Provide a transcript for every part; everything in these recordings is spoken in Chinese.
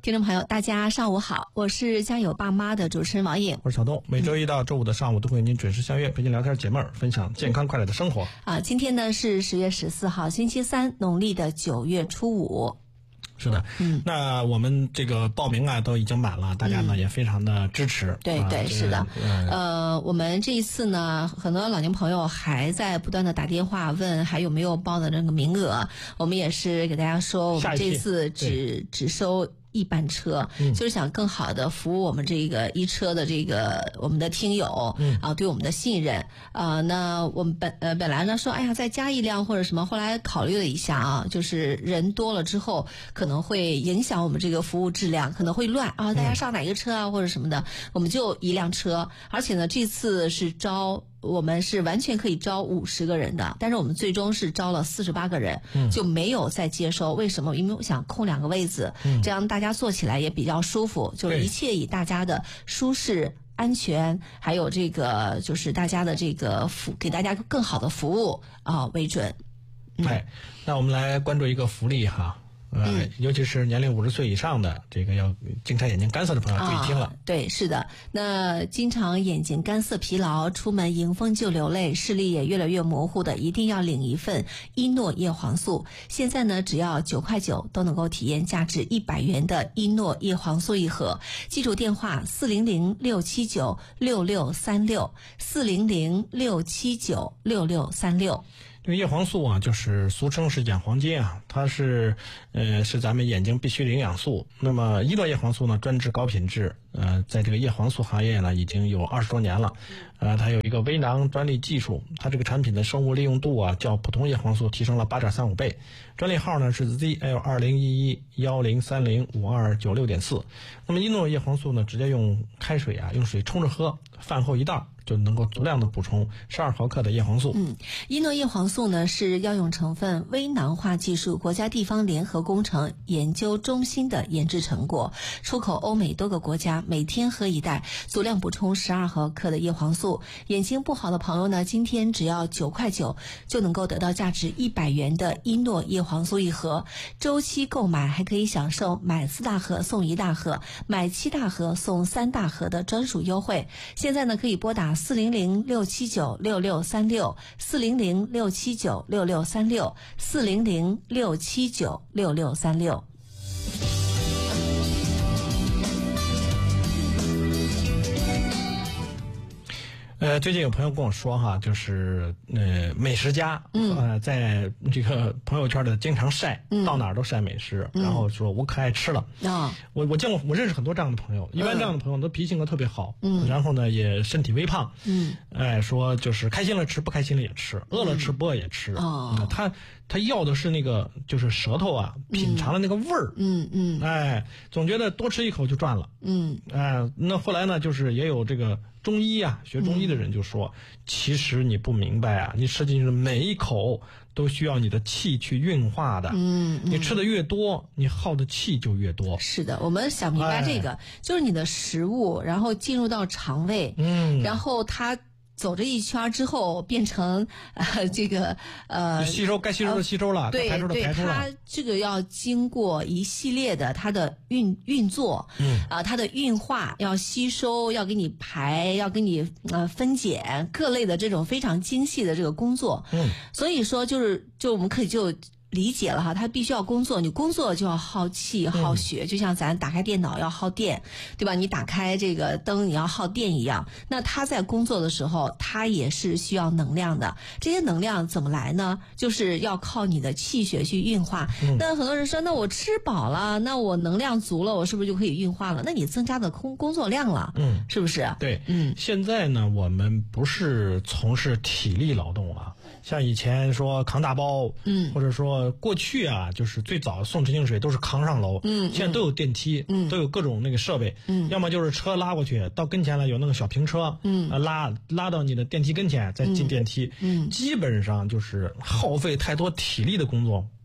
听众朋友，大家上午好，我是家有爸妈的主持人王颖， 我是小东。每周一到周五的上午都会与您准时相约，陪您聊天解闷儿，分享健康快乐的生活。 今天呢是10月14号，星期三，农历的9月初5。 是的，那我们这个报名啊都已经满了，大家呢也非常的支持。 对对，是的。我们这一次呢，很多老年朋友还在不断的打电话问还有没有报的那个名额，我们也是给大家说，我们这次只收一班车，就是想更好的服务我们这个一车的这个我们的听友对我们的信任那我们本来呢说，哎呀再加一辆或者什么，后来考虑了一下就是人多了之后可能会影响我们这个服务质量，可能会乱大家上哪个车或者什么的，我们就一辆车，而且呢这次是我们是完全可以招50个人的，但是我们最终是招了48个人，就没有再接收。为什么？因为我想空2个位子，这样大家坐起来也比较舒服，就是一切以大家的舒适、安全，还有这个就是大家的这个给大家更好的服务为准。 那我们来关注一个福利哈。尤其是年龄50岁以上的，这个要经常眼睛干涩的朋友注意听了。 对，是的。那经常眼睛干涩疲劳，出门迎风就流泪，视力也越来越模糊的，一定要领一份伊诺叶黄素。现在呢，只要9块9都能够体验价值100元的伊诺叶黄素一盒。记住电话400-679-6636 400-679-6636。 这个叶黄素啊，就是俗称是眼黄金啊，它是咱们眼睛必需的营养素。那么伊诺叶黄素呢，专治高品质，在这个叶黄素行业呢已经有20多年了。它有一个微囊专利技术，它这个产品的生物利用度啊，较普通叶黄素提升了8.35倍。专利号呢是 ZL201110305296.4。那么伊诺叶黄素呢，直接用开水啊，用水冲着喝，饭后一袋就能够足量的补充12毫克的叶黄素。 伊诺叶黄素呢是药用成分微囊化技术国家地方联合工程研究中心的研制成果，出口欧美多个国家，每天喝一袋，足量补充12毫克的叶黄素。眼睛不好的朋友呢，今天只要9块9就能够得到价值100元的伊诺叶黄素一盒，周期购买还可以享受买4大盒送1大盒，买7大盒送3大盒的专属优惠。现在呢可以拨打400-679-6636 400-679-6636 400-679-6636。 最近有朋友跟我说哈，就是美食家在这个朋友圈的经常晒，到哪儿都晒美食，然后说我可爱吃了。我见过，我认识很多这样的朋友，一般这样的朋友都脾气性格特别好，然后呢也身体微胖，说就是开心了吃，不开心了也吃，饿了吃，不饿也吃。他要的是那个就是舌头啊品尝的那个味儿。总觉得多吃一口就赚了。那后来呢，就是也有这个中医啊，学中医的人就说，其实你不明白啊，你吃进去的每一口都需要你的气去运化的。你吃的越多，你耗的气就越多。 是的，我们想明白这个，就是你的食物，然后进入到肠胃，然后它走这一圈之后变成这个吸收该吸收的吸收了，该排出的排出了。 它这个要经过一系列的它的运作，它的运化，要吸收，要给你排，要给你分解各类的这种非常精细的这个工作。所以说就我们可以就理解了哈，他必须要工作，你工作就要耗气耗血，就像咱打开电脑要耗电，对吧？你打开这个灯你要耗电一样。那他在工作的时候，他也是需要能量的。这些能量怎么来呢？就是要靠你的气血去运化。那很多人说，那我吃饱了，那我能量足了，我是不是就可以运化了？那你增加的工作量了，是不是？ 对，现在呢，我们不是从事体力劳动了，像以前说扛大包，或者说过去啊，就是最早送直径水都是扛上楼，现在都有电梯，都有各种那个设备，要么就是车拉过去，到跟前了有那个小平车，拉到你的电梯跟前再进电梯，基本上就是耗费太多体力的工作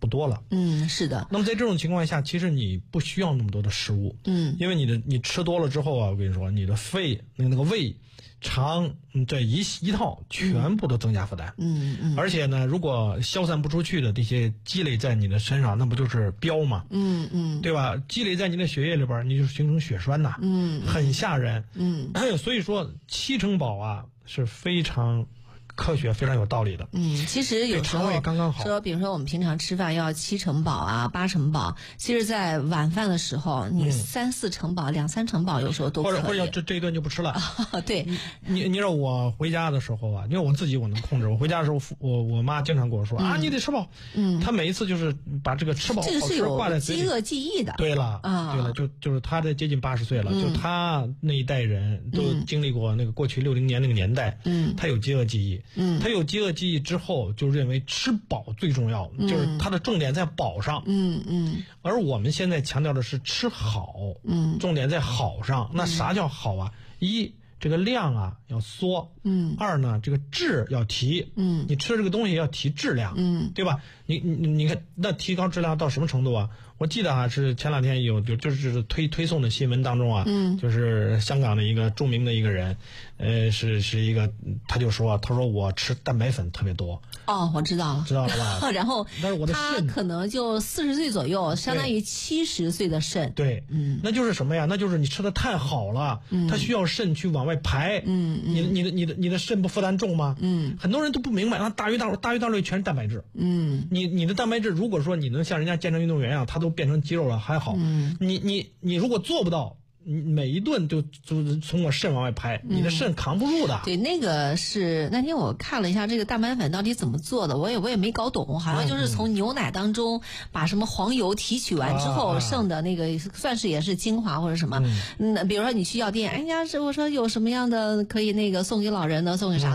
不多了。 是的。 那么在这种情况下，其实你不需要那么多的食物。因为你吃多了之后啊，我跟你说，你的肺那个胃、肠这一套全部都增加负担。而且呢，如果消散不出去的这些积累在你的身上，那不就是膘嘛？对吧？积累在你的血液里边，你就形成血栓呐。很吓人。所以说7成饱啊是非常科学、非常有道理的。 其实有时候刚刚好说，比如说我们平常吃饭要7成饱啊、8成饱，其实在晚饭的时候，你3、4成饱、2、3成饱，有时候都可以。 或者这一顿就不吃了。 对， 你知道我回家的时候啊，因为我自己我能控制。我回家的时候，我妈经常跟我说啊，你得吃饱。她每一次就是把这个吃饱好吃挂在嘴里。 饥饿记忆的。 对了，对了，就是她这接近80岁了，就她那一代人都经历过那个过去60年那个年代。她有饥饿记忆。他有饥饿记忆之后，就认为吃饱最重要，就是他的重点在饱上。而我们现在强调的是吃好。重点在好上。那啥叫好啊？一，这个量啊要缩。二呢，这个质要提。你吃这个东西要提质量。对吧？你看，那提高质量到什么程度啊？我记得是前2天就是推送的新闻当中啊，就是香港的一个著名的一个人，是一个，他说我吃蛋白粉特别多。 我知道了吧？然后但是我的肾他可能就40岁左右，相当于70岁的肾。 对，那就是什么呀？那就是你吃的太好了，它需要肾去往外排。你的肾不负担重吗？很多人都不明白，那大鱼大肉全是蛋白质。你的蛋白质，如果说你能像人家健身运动员啊，他都变成肌肉了还好。你如果做不到，每一顿就从我肾往外排，你的肾扛不住的。 对，那个是那天我看了一下这个蛋白粉到底怎么做的，我也没搞懂，好像就是从牛奶当中把什么黄油提取完之后剩的那个，算是也是精华或者什么。比如说你去药店，哎呀，我说有什么样的可以那个送给老人的，送给啥？